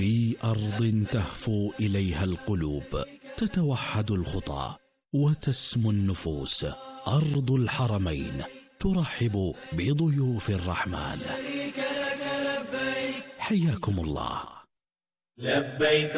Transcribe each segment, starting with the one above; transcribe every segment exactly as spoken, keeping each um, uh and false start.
في أرض تهفو إليها القلوب، تتوحد الخطى وتسمو النفوس. أرض الحرمين ترحب بضيوف الرحمن. حياكم الله. لبيك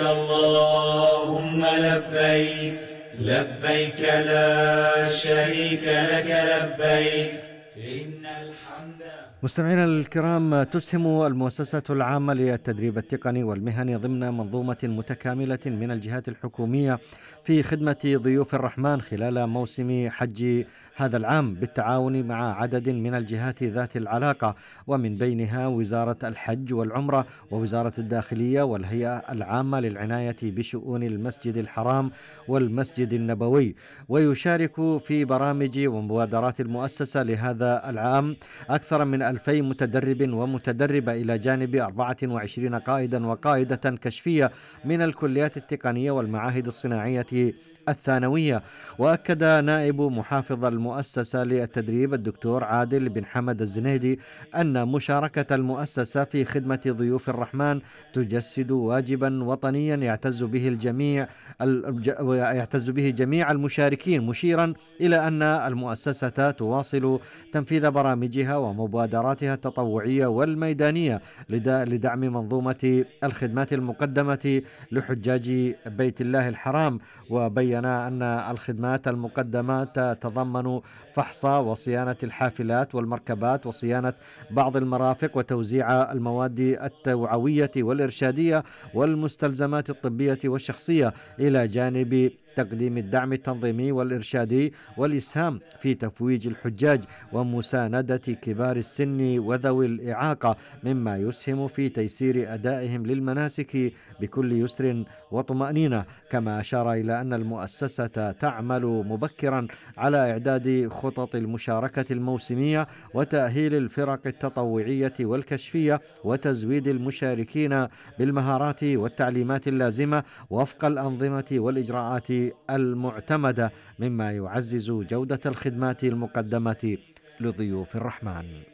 اللهم لبيك، لبيك لا شريك لك لبيك، إن الحمد. مستمعينا الكرام، تسهم المؤسسة العامة للتدريب التقني والمهني ضمن منظومة متكاملة من الجهات الحكومية في خدمة ضيوف الرحمن خلال موسم حج هذا العام، بالتعاون مع عدد من الجهات ذات العلاقة، ومن بينها وزارة الحج والعمرة ووزارة الداخلية والهيئة العامة للعناية بشؤون المسجد الحرام والمسجد النبوي. ويشارك في برامج ومبادرات المؤسسة لهذا العام أكثر من ألفي متدرب ومتدربة، إلى جانب أربعة وعشرين قائدا وقائدة كشفية من الكليات التقنية والمعاهد الصناعية الثانوية. وأكد نائب محافظ المؤسسة للتدريب الدكتور عادل بن حمد الزنيدي أن مشاركة المؤسسة في خدمة ضيوف الرحمن تجسد واجبا وطنيا يعتز به الجميع يعتز به جميع المشاركين، مشيرا إلى أن المؤسسة تواصل تنفيذ برامجها ومبادراتها التطوعية والميدانية لدعم منظومة الخدمات المقدمة لحجاج بيت الله الحرام. وبين أن الخدمات المقدمة تتضمن فحص وصيانة الحافلات والمركبات وصيانة بعض المرافق وتوزيع المواد التوعوية والإرشادية والمستلزمات الطبية والشخصية، إلى جانب تقديم الدعم التنظيمي والإرشادي والإسهام في تفويج الحجاج ومساندة كبار السن وذوي الإعاقة، مما يسهم في تيسير أدائهم للمناسك بكل يسر وطمأنينة. كما أشار إلى أن المؤسسة تعمل مبكرا على إعداد خطط المشاركة الموسمية وتأهيل الفرق التطوعية والكشفية وتزويد المشاركين بالمهارات والتعليمات اللازمة وفق الأنظمة والإجراءات المعتمدة، مما يعزز جودة الخدمات المقدمة لضيوف الرحمن.